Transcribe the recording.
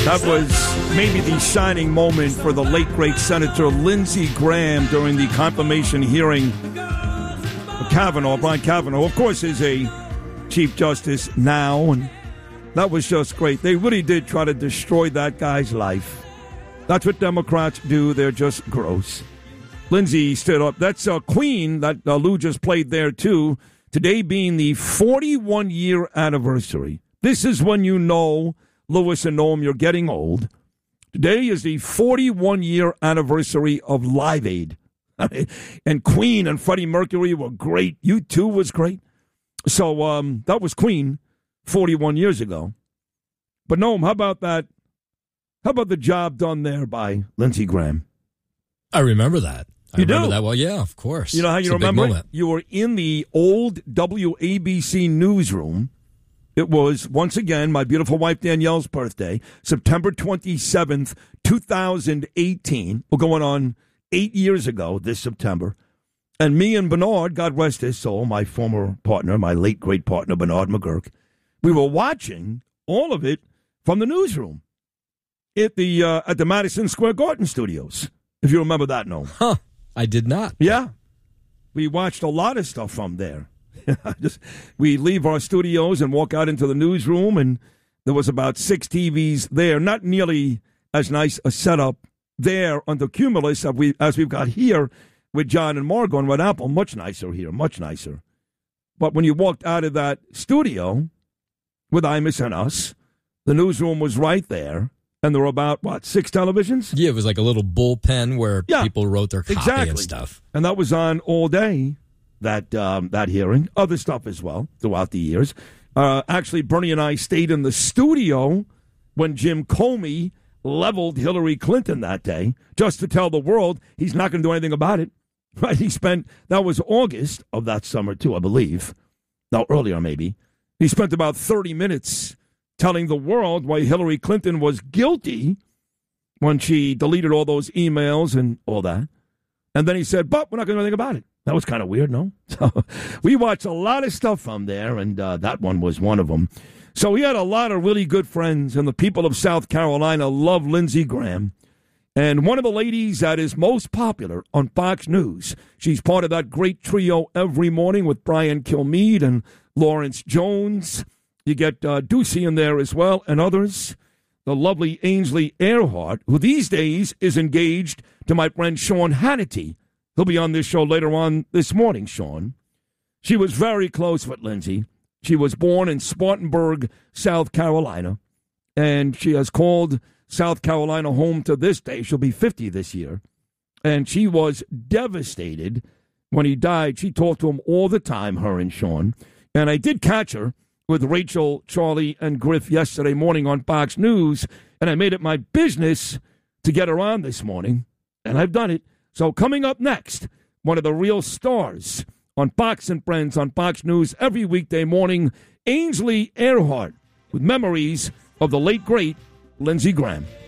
That was maybe the shining moment for the late, great Senator Lindsey Graham during the confirmation hearing of Kavanaugh. Brian Kavanaugh, of course, is a Chief Justice now, and that was just great. They really did try to destroy that guy's life. That's what Democrats do. They're just gross. Lindsey stood up. That's Queen that Lou just played there, too. Today being the 41-year anniversary. This is when you know, Louis and Noam, you're getting old. Today is the 41-year anniversary of Live Aid. And Queen and Freddie Mercury were great. U2 was great. So that was Queen 41 years ago. But Noam, how about that? How about the job done there by Lindsey Graham? I remember that. I remember do? that well. Yeah, of course. You know how you remember it? You were in the old WABC newsroom. It was, once again, my beautiful wife Danielle's birthday, September 27th, 2018. We're going on 8 years ago this September. And me and Bernard, God rest his soul, my former partner, my late great partner, Bernard McGurk, we were watching all of it from the newsroom at the Madison Square Garden studios, if you remember that, no? Huh, I did not. Yeah. We watched a lot of stuff from there. We leave our studios and walk out into the newsroom, and there was about 6 TVs there. Not nearly as nice a setup there under Cumulus as we've got here with John and Margo and Red Apple. Much nicer here, much nicer. But when you walked out of that studio with Imus and us, the newsroom was right there, and there were about, 6 televisions? Yeah, it was like a little bullpen where people wrote their copy and stuff. And that was on all day. That hearing, other stuff as well throughout the years. Actually, Bernie and I stayed in the studio when Jim Comey leveled Hillary Clinton that day, just to tell the world he's not going to do anything about it. Right? That was August of that summer too, I believe. No, earlier maybe. He spent about 30 minutes telling the world why Hillary Clinton was guilty when she deleted all those emails and all that. And then he said, but we're not going to do anything about it. That was kind of weird, no? So we watched a lot of stuff from there, and that one was one of them. So we had a lot of really good friends, and the people of South Carolina love Lindsey Graham. And one of the ladies that is most popular on Fox News, she's part of that great trio every morning with Brian Kilmeade and Lawrence Jones. You get Ducey in there as well, and others. The lovely Ainsley Earhart, who these days is engaged to my friend Sean Hannity. He'll be on this show later on this morning, Sean. She was very close with Lindsey. She was born in Spartanburg, South Carolina, and she has called South Carolina home to this day. She'll be 50 this year. And she was devastated when he died. She talked to him all the time, her and Sean. And I did catch her with Rachel, Charlie, and Griff yesterday morning on Fox News, and I made it my business to get her on this morning, and I've done it. So coming up next, one of the real stars on Fox and Friends on Fox News every weekday morning, Ainsley Earhart, with memories of the late, great Lindsey Graham.